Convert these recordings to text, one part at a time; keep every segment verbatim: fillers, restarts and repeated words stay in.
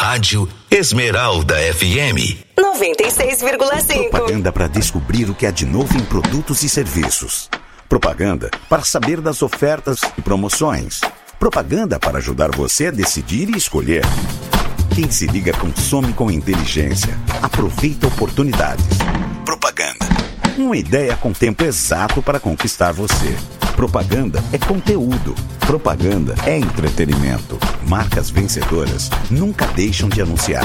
Rádio Esmeralda F M. noventa e seis vírgula cinco. Propaganda para descobrir o que há de novo em produtos e serviços. Propaganda para saber das ofertas e promoções. Propaganda para ajudar você a decidir e escolher. Quem se liga consome com inteligência. Aproveita oportunidades. Propaganda. Uma ideia com tempo exato para conquistar você. Propaganda é conteúdo. Propaganda é entretenimento. Marcas vencedoras nunca deixam de anunciar.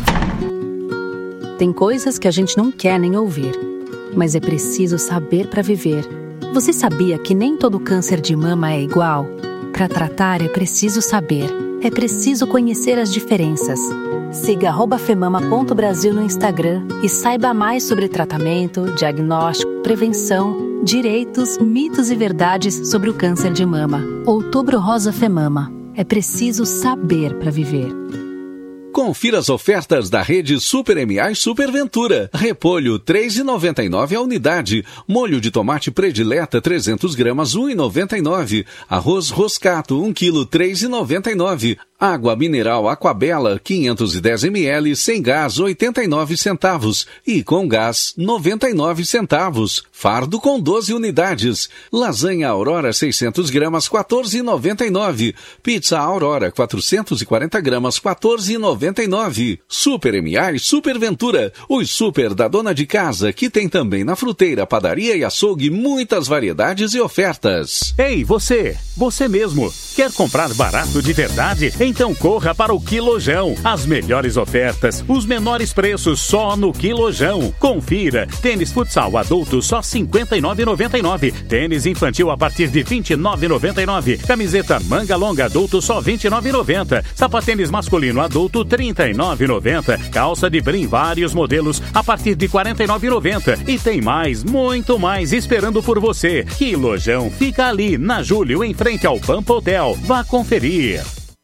Tem coisas que a gente não quer nem ouvir, mas é preciso saber para viver. Você sabia que nem todo câncer de mama é igual? Para tratar é preciso saber. É preciso conhecer as diferenças. Siga arroba femama ponto brasil no Instagram e saiba mais sobre tratamento, diagnóstico, prevenção, direitos, mitos e verdades sobre o câncer de mama. Outubro Rosa Femama. É preciso saber para viver. Confira as ofertas da rede Super M A e Super Ventura. Repolho três reais e noventa e nove centavos a unidade. Molho de tomate predileta trezentos gramas um real e noventa e nove centavos. Arroz Roscato um quilo três reais e noventa e nove centavos. Água mineral Aquabela quinhentos e dez mililitros sem gás oitenta e nove centavos e com gás noventa e nove centavos. Fardo com doze unidades. Lasanha Aurora seiscentos gramas quatorze reais e noventa e nove centavos. Pizza Aurora quatrocentos e quarenta gramas quatorze reais e noventa e nove centavos. Super M A e Super Ventura, os super da dona de casa, que tem também na fruteira, padaria e açougue muitas variedades e ofertas. Ei, você, você mesmo, quer comprar barato de verdade? Então corra para o Quilojão. As melhores ofertas, os menores preços só no Quilojão. Confira. Tênis futsal adulto só cinquenta e nove reais e noventa e nove centavos. Tênis infantil a partir de vinte e nove reais e noventa e nove centavos. Camiseta manga longa adulto só vinte e nove reais e noventa centavos. Sapatênis masculino adulto trinta e nove reais e noventa centavos. Calça de brim vários modelos a partir de quarenta e nove reais e noventa centavos. E tem mais, muito mais esperando por você. Quilojão fica ali na Júlio, em frente ao Pampa Hotel. Vá conferir.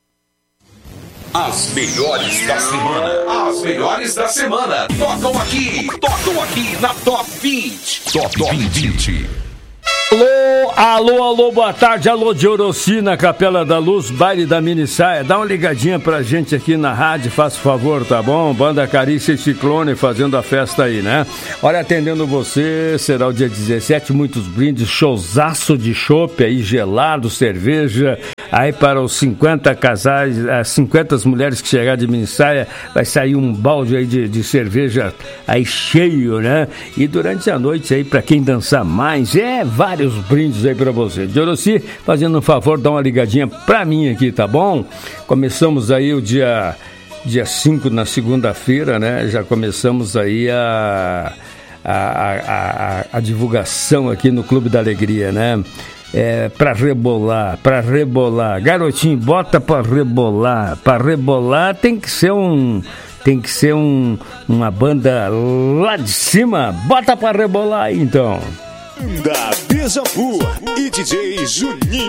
As melhores da semana. As melhores da semana. Tocam aqui. Tocam aqui na Top vinte. Top, Top vinte. Alô, alô, alô, boa tarde. Alô, de Oroci, na Capela da Luz, baile da Mini Saia. Dá uma ligadinha pra gente aqui na rádio, faça favor, tá bom? Banda Carícia e Ciclone fazendo a festa aí, né? Olha, atendendo você, será o dia dezessete, muitos brindes, showzaço de chopp aí, gelado, cerveja. Aí para os cinquenta casais, as cinquenta mulheres que chegar de Mini Saia, vai sair um balde aí de, de cerveja aí cheio, né? E durante a noite aí, pra quem dançar mais, é vários brindes aí pra você. De Oroci, fazendo um favor, dá uma ligadinha pra mim aqui, tá bom? Começamos aí o dia dia cinco, na segunda-feira, né? Já começamos aí a, a, a, a, a divulgação aqui no Clube da Alegria, né? É, pra rebolar, pra rebolar. Garotinho, bota pra rebolar. Pra rebolar tem que ser um... Tem que ser um, uma banda lá de cima. Bota pra rebolar aí, então. Da Beija-Flor e D J Juninho.